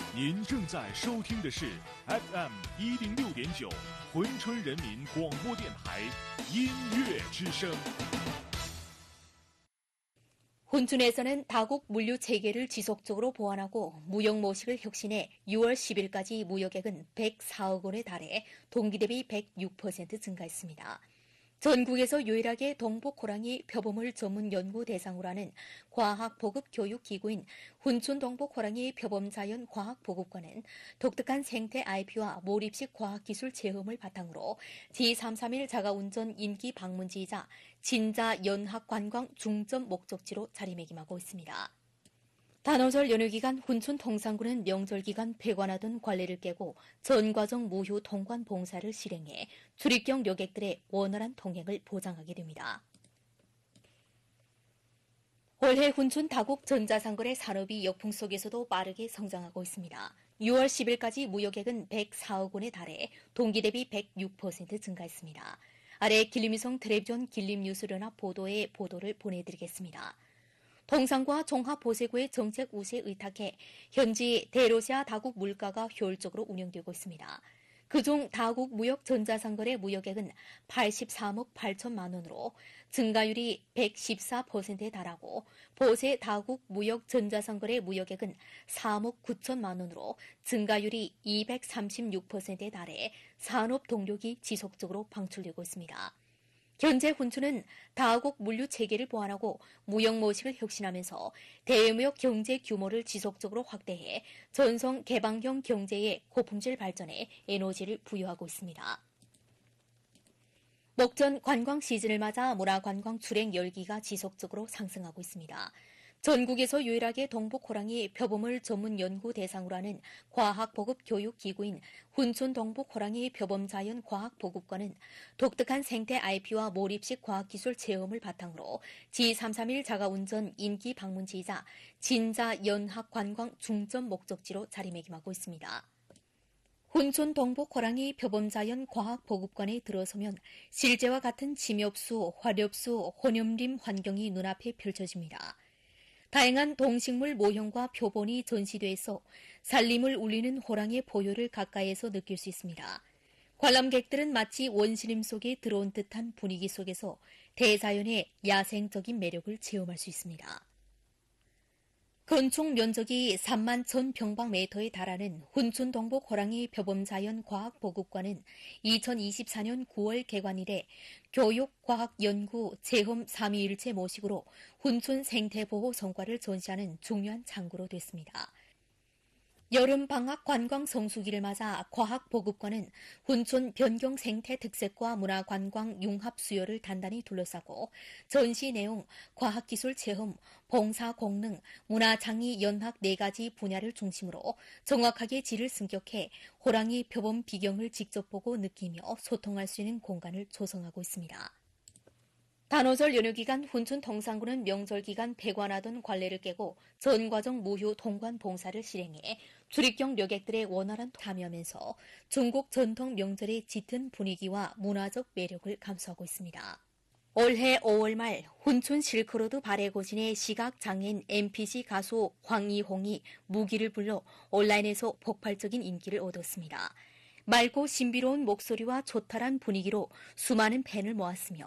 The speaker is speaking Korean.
您正在收听的是 FM 106.9珲春人民广播电台音乐之声。 훈춘에서는 다국 물류 체계를 지속적으로 보완하고 무역 모식을 혁신해 6월 10일까지 무역액은 104억 원에 달해 동기 대비 106% 증가했습니다. 전국에서 유일하게 동북호랑이 표범을 전문 연구 대상으로 하는 과학보급교육기구인 훈춘동북호랑이 표범자연과학보급관은 독특한 생태 IP와 몰입식 과학기술 체험을 바탕으로 지33일 자가운전 인기 방문지이자 진자 연학관광 중점 목적지로 자리매김하고 있습니다. 단오절 연휴 기간 훈춘 통상구는 명절 기간 폐관하던 관례를 깨고 전과정 무휴 통관 봉사를 실행해 출입경 여객들의 원활한 통행을 보장하게 됩니다. 올해 훈춘 다국 전자상거래 산업이 역풍 속에서도 빠르게 성장하고 있습니다. 6월 10일까지 무역액은 104억 원에 달해 동기 대비 106% 증가했습니다. 아래 길림위성 텔레비전 길림뉴스연합 보도의 보도를 보내드리겠습니다. 통상과 종합보세구의 정책 우세에 의탁해 현지 대로시아 다국 물가가 효율적으로 운영되고 있습니다. 그중 다국 무역 전자상거래 무역액은 83억 8천만 원으로 증가율이 114%에 달하고 보세 다국 무역 전자상거래 무역액은 3억 9천만 원으로 증가율이 236%에 달해 산업 동력이 지속적으로 방출되고 있습니다. 현재 훈춘은 다국 물류 체계를 보완하고 무역 모식을 혁신하면서 대무역 경제 규모를 지속적으로 확대해 전성 개방형 경제의 고품질 발전에 에너지를 부여하고 있습니다. 목전 관광 시즌을 맞아 문화관광 출행 열기가 지속적으로 상승하고 있습니다. 전국에서 유일하게 동북호랑이 표범을 전문 연구 대상으로 하는 과학보급교육기구인 훈춘동북호랑이 표범자연과학보급관은 독특한 생태 IP와 몰입식 과학기술 체험을 바탕으로 지33일 자가운전 인기 방문지이자 진자 연학관광 중점 목적지로 자리매김하고 있습니다. 훈춘 동북호랑이 표범자연과학보급관에 들어서면 실제와 같은 침엽수, 화렵수, 혼염림 환경이 눈앞에 펼쳐집니다. 다양한 동식물 모형과 표본이 전시돼서 살림을 울리는 호랑이의 포효를 가까이에서 느낄 수 있습니다. 관람객들은 마치 원시림 속에 들어온 듯한 분위기 속에서 대자연의 야생적인 매력을 체험할 수 있습니다. 건축 면적이 3만 1000평방미터에 달하는 훈춘 동북 호랑이 표범자연과학보급관은 2024년 9월 개관 이래 교육, 과학, 연구, 체험 3위일체 모식으로 훈춘 생태보호 성과를 전시하는 중요한 창구로 됐습니다. 여름 방학 관광 성수기를 맞아 과학보급관은 훈춘 변경 생태 특색과 문화 관광 융합 수요를 단단히 둘러싸고 전시 내용, 과학기술 체험, 봉사 공능, 문화장의 연학 4가지 분야를 중심으로 정확하게 질을 승격해 호랑이 표범 비경을 직접 보고 느끼며 소통할 수 있는 공간을 조성하고 있습니다. 단오절 연휴 기간 훈춘 통상구는 명절 기간 폐관하던 관례를 깨고 전과정 무휴 통관 봉사를 실행해 출입경 여객들의 원활한 참여하면서 중국 전통 명절의 짙은 분위기와 문화적 매력을 감수하고 있습니다. 올해 5월 말 훈춘 실크로드 발해고진의 시각장애인 NPC 가수 황이홍이 무기를 불러 온라인에서 폭발적인 인기를 얻었습니다. 맑고 신비로운 목소리와 초탈한 분위기로 수많은 팬을 모았으며